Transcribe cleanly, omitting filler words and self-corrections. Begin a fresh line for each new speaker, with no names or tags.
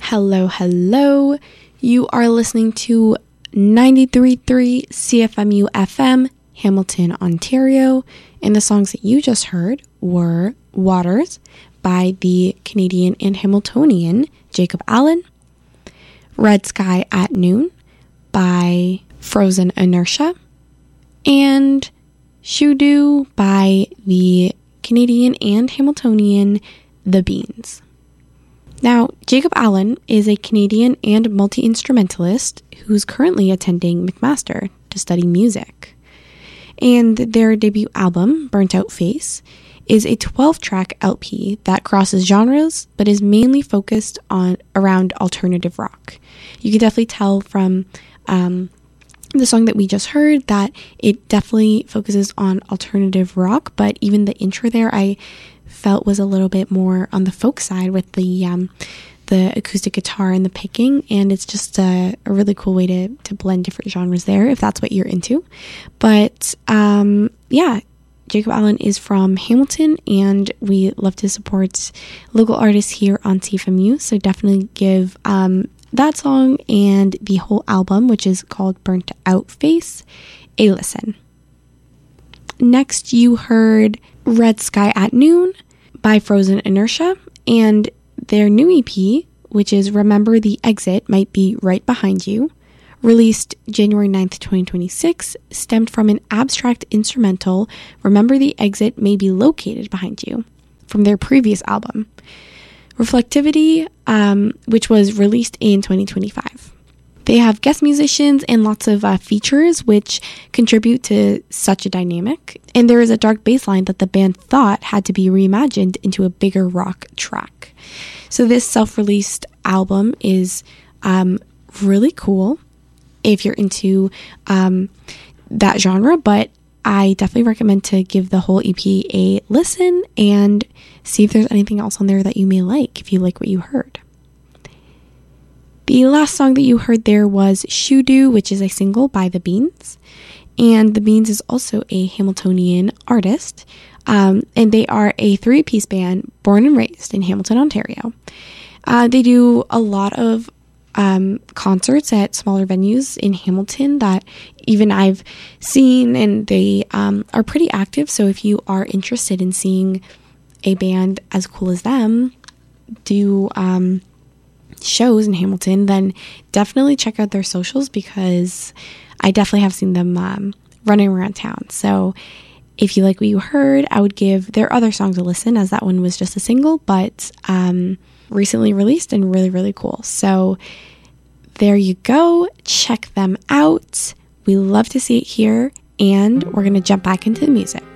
Hello, hello. You are listening to 93.3 CFMU FM, Hamilton, Ontario. And the songs that you just heard were Waters by the Canadian and Hamiltonian Jacob Allen, Red Sky at Noon by Frozen Inertia, and Shoe-Doo by the Canadian and Hamiltonian The Beans. Now, Jacob Allen is a Canadian and multi-instrumentalist who's currently attending McMaster to study music. And their debut album, Burnt Out Face, is a 12-track LP that crosses genres, but is mainly focused around alternative rock. You can definitely tell from the song that we just heard that it definitely focuses on alternative rock, but even the intro there I felt was a little bit more on the folk side with the acoustic guitar and the picking, and it's just a really cool way to blend different genres there if that's what you're into. But yeah, Jacob Allen is from Hamilton, and we love to support local artists here on CFMU, so definitely give that song and the whole album, which is called Burnt Out Face, a listen. Next, you heard Red Sky at Noon by Frozen Inertia, and their new EP, which is Remember the Exit Might Be Right Behind You, released January 9th, 2026, stemmed from an abstract instrumental, Remember the Exit May Be Located Behind You, from their previous album, Reflectivity, which was released in 2025. They have guest musicians and lots of features which contribute to such a dynamic, and there is a dark bass line that the band thought had to be reimagined into a bigger rock track. So this self-released album is really cool if you're into that genre, but I definitely recommend to give the whole EP a listen and see if there's anything else on there that you may like, if you like what you heard. The last song that you heard there was Shoe-Doo, which is a single by The Beans. And The Beans is also a Hamiltonian artist. And they are a 3-piece band born and raised in Hamilton, Ontario. They do a lot of concerts at smaller venues in Hamilton that even I've seen, and they are pretty active. So if you are interested in seeing a band as cool as them do shows in Hamilton, then definitely check out their socials, because I definitely have seen them running around town. So if you like what you heard, I would give their other songs a listen, as that one was just a single, but recently released and really, really cool. So there you go. Check them out. We love to see it here, and we're going to jump back into the music.